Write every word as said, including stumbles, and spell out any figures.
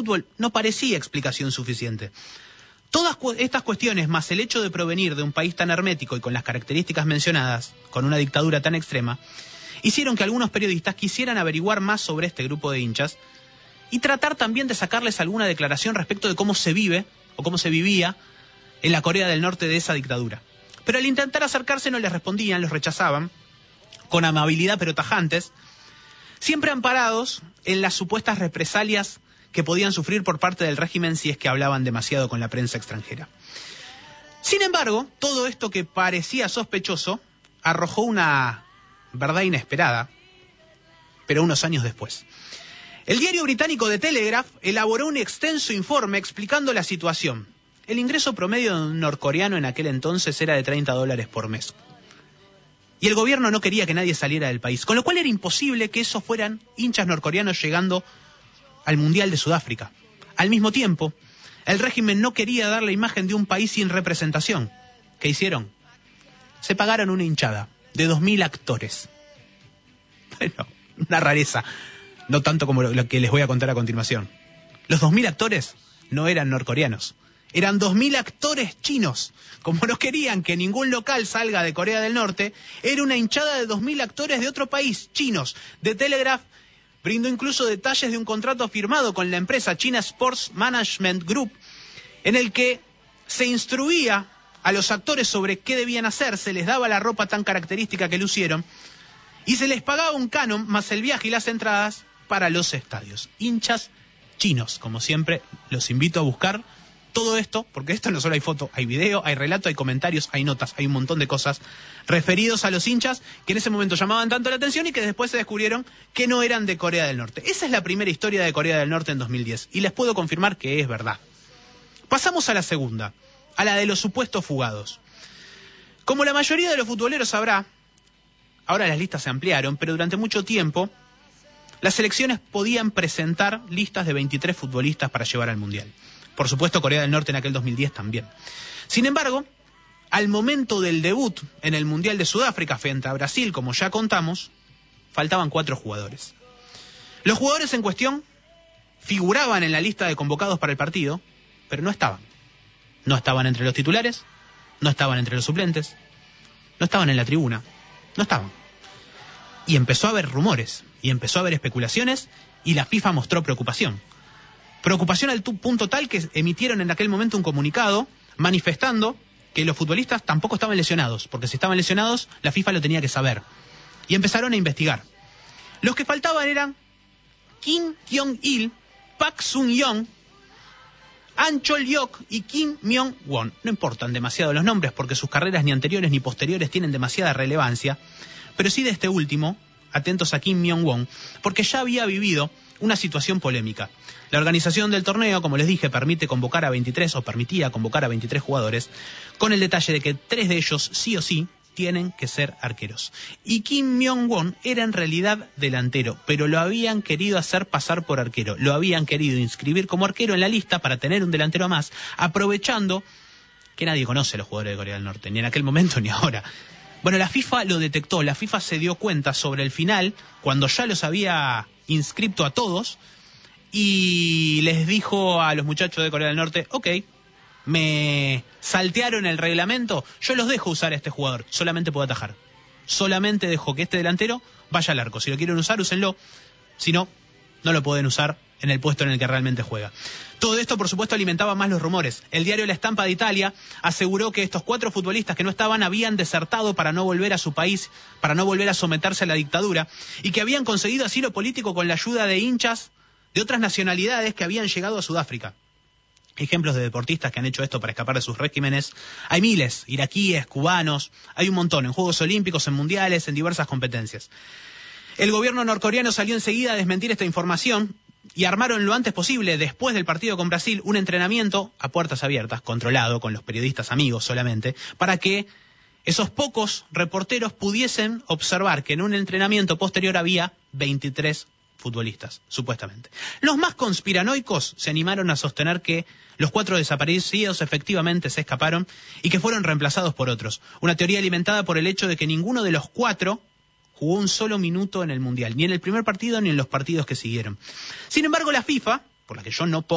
fútbol no parecía explicación suficiente. Todas estas cuestiones, más el hecho de provenir de un país tan hermético y con las características mencionadas, con una dictadura tan extrema, hicieron que algunos periodistas quisieran averiguar más sobre este grupo de hinchas y tratar también de sacarles alguna declaración respecto de cómo se vive o cómo se vivía en la Corea del Norte de esa dictadura. Pero al intentar acercarse no les respondían, los rechazaban, con amabilidad pero tajantes, siempre amparados en las supuestas represalias que podían sufrir por parte del régimen si es que hablaban demasiado con la prensa extranjera. Sin embargo, todo esto que parecía sospechoso arrojó una verdad inesperada, pero unos años después. El diario británico The Telegraph elaboró un extenso informe explicando la situación. El ingreso promedio de un norcoreano en aquel entonces era de treinta dólares por mes. Y el gobierno no quería que nadie saliera del país, con lo cual era imposible que esos fueran hinchas norcoreanos llegando al Mundial de Sudáfrica. Al mismo tiempo, el régimen no quería dar la imagen de un país sin representación. ¿Qué hicieron? Se pagaron una hinchada de dos mil actores. Bueno, una rareza. No tanto como lo que les voy a contar a continuación. Los dos mil actores no eran norcoreanos. Eran dos mil actores chinos. Como no querían que ningún local salga de Corea del Norte, era una hinchada de dos mil actores de otro país, chinos. The Telegraph brindó incluso detalles de un contrato firmado con la empresa China Sports Management Group, en el que se instruía a los actores sobre qué debían hacer, se les daba la ropa tan característica que lucieron, y se les pagaba un canon más el viaje y las entradas para los estadios. Hinchas chinos, como siempre, los invito a buscar todo esto, porque esto no solo hay foto, hay video, hay relato, hay comentarios, hay notas, hay un montón de cosas referidos a los hinchas que en ese momento llamaban tanto la atención y que después se descubrieron que no eran de Corea del Norte. Esa es la primera historia de Corea del Norte en dos mil diez y les puedo confirmar que es verdad. Pasamos a la segunda, a la de los supuestos fugados. Como la mayoría de los futboleros sabrá, ahora las listas se ampliaron, pero durante mucho tiempo las selecciones podían presentar listas de veintitrés futbolistas para llevar al Mundial. Por supuesto, Corea del Norte en aquel dos mil diez también. Sin embargo, al momento del debut en el Mundial de Sudáfrica frente a Brasil, como ya contamos, faltaban cuatro jugadores. Los jugadores en cuestión figuraban en la lista de convocados para el partido, pero no estaban. No estaban entre los titulares, no estaban entre los suplentes, no estaban en la tribuna, no estaban. Y empezó a haber rumores, y empezó a haber especulaciones, y la FIFA mostró preocupación. Preocupación al punto tal que emitieron en aquel momento un comunicado manifestando que los futbolistas tampoco estaban lesionados, porque si estaban lesionados, la FIFA lo tenía que saber. Y empezaron a investigar. Los que faltaban eran Kim Kyung-il, Park Sun-young, An Chol-yok y Kim Myong-won. No importan demasiado los nombres porque sus carreras ni anteriores ni posteriores tienen demasiada relevancia, pero sí de este último, atentos a Kim Myong-won, porque ya había vivido una situación polémica. La organización del torneo, como les dije, permite convocar a veintitrés o permitía convocar a veintitrés jugadores, con el detalle de que tres de ellos sí o sí tienen que ser arqueros. Y Kim Myong-won era en realidad delantero, pero lo habían querido hacer pasar por arquero. Lo habían querido inscribir como arquero en la lista para tener un delantero más, aprovechando que nadie conoce a los jugadores de Corea del Norte, ni en aquel momento ni ahora. Bueno, la FIFA lo detectó, la FIFA se dio cuenta sobre el final, cuando ya los había inscripto a todos, y les dijo a los muchachos de Corea del Norte, ok, me saltearon el reglamento, yo los dejo usar a este jugador, solamente puedo atajar. Solamente dejo que este delantero vaya al arco. Si lo quieren usar, úsenlo. Si no, no lo pueden usar en el puesto en el que realmente juega. Todo esto, por supuesto, alimentaba más los rumores. El diario La Stampa de Italia aseguró que estos cuatro futbolistas que no estaban habían desertado para no volver a su país, para no volver a someterse a la dictadura, y que habían conseguido asilo político con la ayuda de hinchas de otras nacionalidades que habían llegado a Sudáfrica. Ejemplos de deportistas que han hecho esto para escapar de sus regímenes. Hay miles, iraquíes, cubanos, hay un montón, en Juegos Olímpicos, en Mundiales, en diversas competencias. El gobierno norcoreano salió enseguida a desmentir esta información y armaron lo antes posible, después del partido con Brasil, un entrenamiento a puertas abiertas, controlado, con los periodistas amigos solamente, para que esos pocos reporteros pudiesen observar que en un entrenamiento posterior había veintitrés futbolistas, supuestamente. Los más conspiranoicos se animaron a sostener que los cuatro desaparecidos efectivamente se escaparon y que fueron reemplazados por otros. Una teoría alimentada por el hecho de que ninguno de los cuatro jugó un solo minuto en el Mundial, ni en el primer partido ni en los partidos que siguieron. Sin embargo, la FIFA, por la que yo no pongo